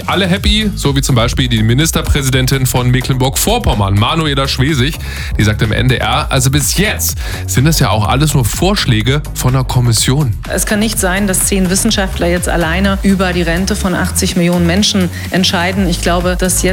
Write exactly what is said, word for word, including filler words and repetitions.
alle happy, so wie zum Beispiel die Ministerpräsidentin von Mecklenburg-Vorpommern, Manuela Schwesig. Die sagt im N D R, also bis jetzt sind das ja auch alles nur Vorschläge von der Kommission. Es kann nicht sein, dass zehn Wissenschaftler jetzt alleine über die Rente von achtzig Millionen Menschen entscheiden. Ich glaube, dass jetzt